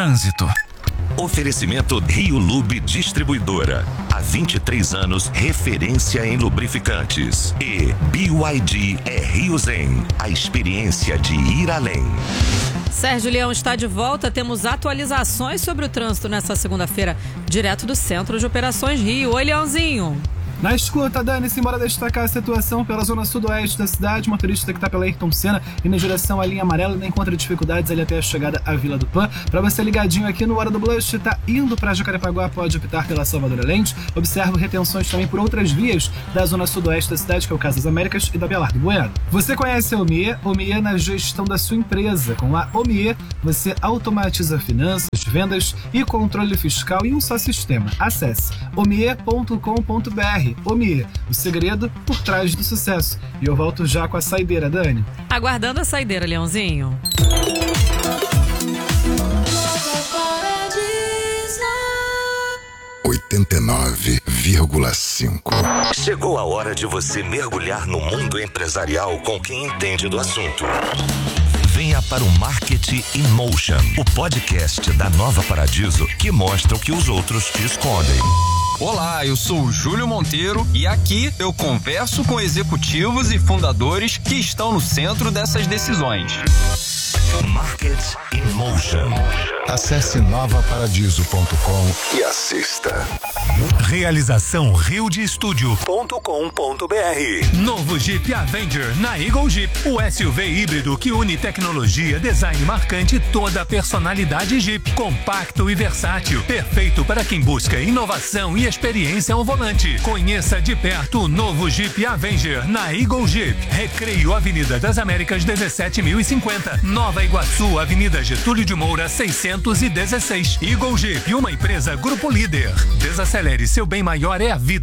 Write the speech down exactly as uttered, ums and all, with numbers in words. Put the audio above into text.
trânsito. Oferecimento Rio Lube Distribuidora. Há vinte e três anos, referência em lubrificantes. E B Y D é Rio Zen, a experiência de ir além. Sérgio Leão está de volta. Temos atualizações sobre o trânsito nesta segunda-feira, direto do Centro de Operações Rio. Oi, Leãozinho. Na escuta, Dani, simbora destacar a situação pela zona sudoeste da cidade. Motorista que está pela Ayrton Senna e na direção à linha amarela não encontra dificuldades ali até a chegada à Vila do Pan. Para você ligadinho aqui no Hora do Blush, tá indo para Jacarepaguá, pode optar pela Salvador Lente. Observo retenções também por outras vias da zona sudoeste da cidade, que é o Casas Américas e da Belardo Bueno. Você conhece a Omie? Omie na gestão da sua empresa. Com a Omie, você automatiza finanças, vendas e controle fiscal em um só sistema. Acesse omie ponto com ponto br. Omie, o segredo por trás do sucesso. E eu volto já com a saideira, Dani. Aguardando a saideira, Leãozinho. oitenta e nove vírgula cinco. Chegou a hora de você mergulhar no mundo empresarial com quem entende do assunto. Venha para o Marketing in Motion, o podcast da Nova Paradiso que mostra o que os outros te escondem. Olá, eu sou o Júlio Monteiro e aqui eu converso com executivos e fundadores que estão no centro dessas decisões. Marketing in Motion. Acesse nova paradiso ponto com e assista. Realização rio de estúdio ponto com ponto br. Novo Jeep Avenger na Eagle Jeep. O S U V híbrido que une tecnologia, design marcante e toda a personalidade Jeep. Compacto e versátil. Perfeito para quem busca inovação e experiência ao volante. Conheça de perto o novo Jeep Avenger na Eagle Jeep. Recreio Avenida das Américas dezessete mil e cinquenta. Nova Iguaçu, Avenida Getúlio de Moura seiscentos e dezesseis. Eagle Jeep, uma empresa Grupo Líder. Desacelere, seu bem maior é a vida.